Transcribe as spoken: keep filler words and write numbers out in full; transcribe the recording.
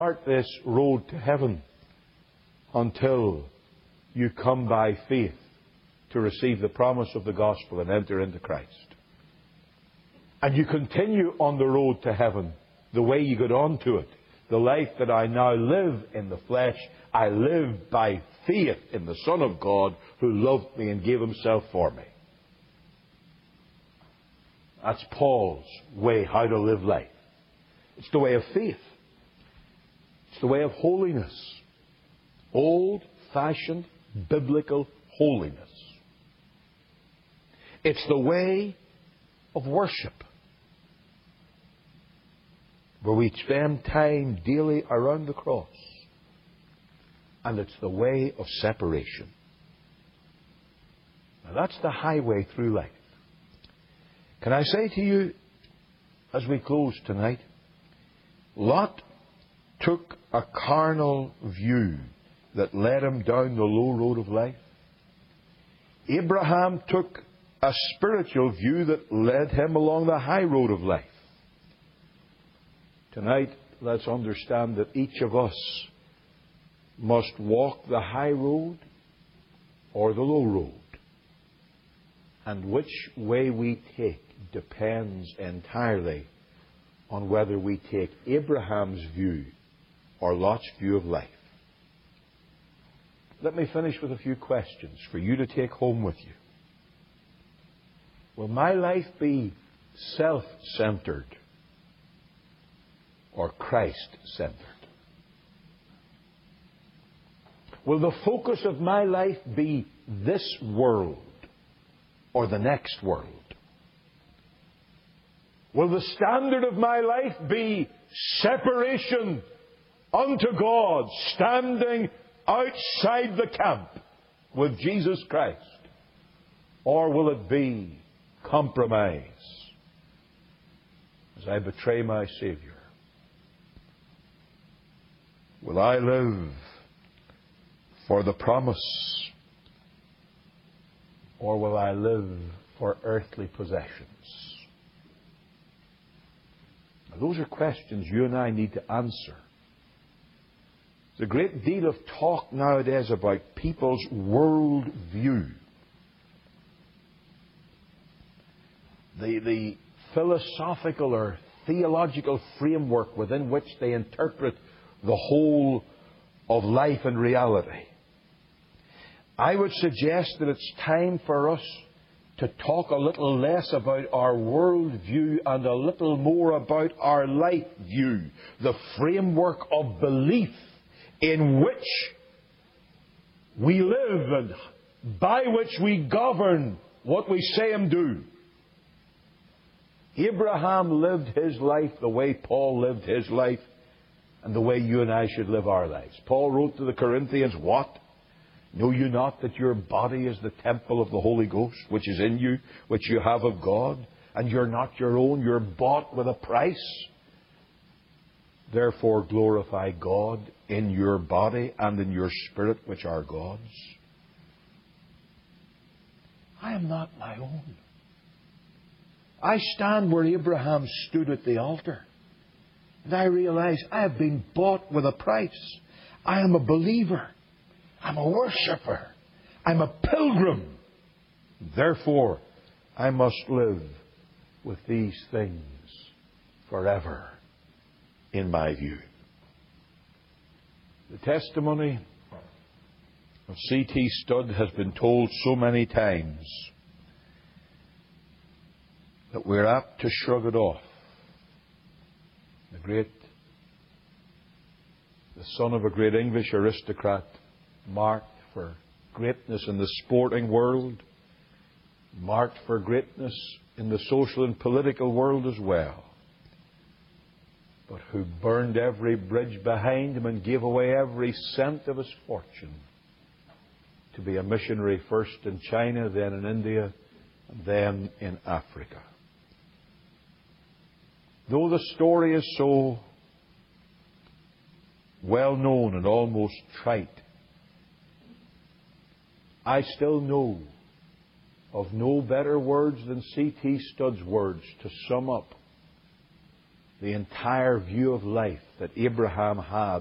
start this road to heaven until you come by faith to receive the promise of the gospel and enter into Christ. And you continue on the road to heaven the way you got onto it. The life that I now live in the flesh, I live by faith in the Son of God who loved me and gave Himself for me. That's Paul's way how to live life. It's the way of faith. It's the way of holiness. Old-fashioned biblical holiness. It's the way of worship, where we spend time daily around the cross. And it's the way of separation. Now that's the highway through life. Can I say to you, as we close tonight, Lot took a carnal view that led him down the low road of life. Abraham took a spiritual view that led him along the high road of life. Tonight, let's understand that each of us must walk the high road or the low road. And which way we take depends entirely on whether we take Abraham's view or Lot's view of life. Let me finish with a few questions for you to take home with you. Will my life be self-centered or Christ-centered? Will the focus of my life be this world or the next world? Will the standard of my life be separation unto God, standing outside the camp with Jesus Christ? Or will it be compromise as I betray my Savior? Will I live for the promise, or will I live for earthly possessions? Now, those are questions you and I need to answer. There's a great deal of talk nowadays about people's world view. The, the philosophical or theological framework within which they interpret the whole of life and reality. I would suggest that it's time for us to talk a little less about our world view and a little more about our life view, the framework of belief in which we live and by which we govern what we say and do. Abraham lived his life the way Paul lived his life and the way you and I should live our lives. Paul wrote to the Corinthians, what? Know you not that your body is the temple of the Holy Ghost, which is in you, which you have of God, and you're not your own, you're bought with a price? Therefore glorify God in your body and in your spirit, which are God's. I am not my own. I stand where Abraham stood at the altar. And I realize I have been bought with a price. I am a believer. I'm a worshipper. I'm a pilgrim. Therefore, I must live with these things forever, in my view. The testimony of C T Studd has been told so many times that we're apt to shrug it off. The great, the son of a great English aristocrat, marked for greatness in the sporting world, marked for greatness in the social and political world as well, but who burned every bridge behind him and gave away every cent of his fortune to be a missionary, first in China, then in India, and then in Africa. Though the story is so well known and almost trite, I still know of no better words than C T Studd's words to sum up the entire view of life that Abraham had